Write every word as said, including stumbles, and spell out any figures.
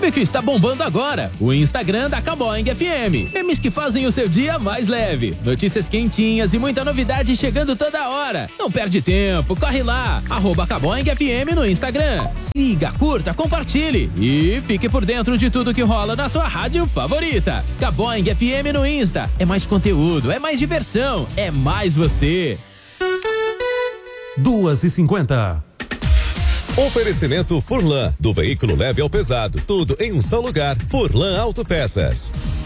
Sabe o que está bombando agora? O Instagram da Caboing F M. Memes que fazem o seu dia mais leve. Notícias quentinhas e muita novidade chegando toda hora. Não perde tempo, corre lá. Arroba Caboing F M no Instagram. Siga, curta, compartilhe e fique por dentro de tudo que rola na sua rádio favorita. Caboing F M no Insta. É mais conteúdo, é mais diversão, é mais você. duas e cinquenta. Oferecimento Furlan, do veículo leve ao pesado, tudo em um só lugar. Furlan Autopeças.